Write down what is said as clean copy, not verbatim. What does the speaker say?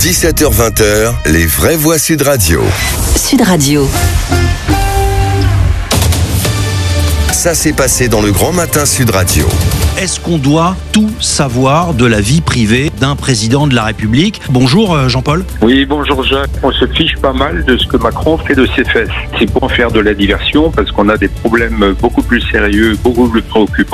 17h-20h, les vraies voix Sud Radio. Sud Radio. Ça s'est passé dans le Grand Matin Sud Radio. Est-ce qu'on doit tout savoir de la vie privée d'un président de la République ? Bonjour Jean-Paul. Oui, bonjour Jacques. On se fiche pas mal de ce que Macron fait de ses fesses. C'est pour faire de la diversion parce qu'on a des problèmes beaucoup plus sérieux, beaucoup plus préoccupants.